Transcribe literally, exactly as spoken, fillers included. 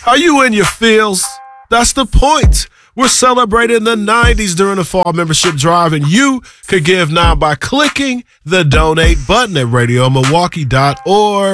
Are you in your feels? That's the point. We're celebrating the nineties during the fall membership drive, and you could give now by clicking the donate button at radio milwaukee dot org.